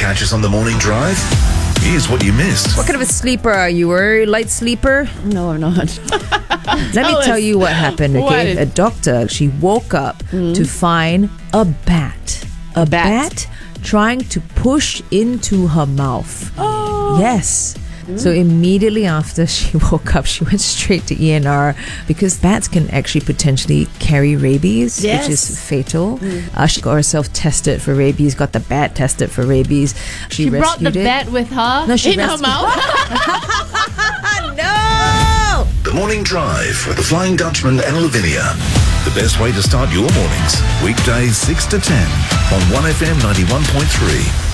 catch us on the morning drive? Here's what you missed. What kind of a sleeper are you? Are you a light sleeper? No, I'm not. Let me tell you what happened, okay? What? A doctor, she woke up to find a bat. A bat trying to push into her mouth. Oh. Yes. So immediately after she woke up, she went straight to ENR because bats can actually potentially carry rabies, Yes. which is fatal. She got herself tested for rabies, got the bat tested for rabies. She brought the rescued it. bat with her No, she in her rescued- mouth. No! The Morning Drive with the Flying Dutchman and Lavinia. The best way to start your mornings. Weekdays 6 to 10 on 1FM 91.3.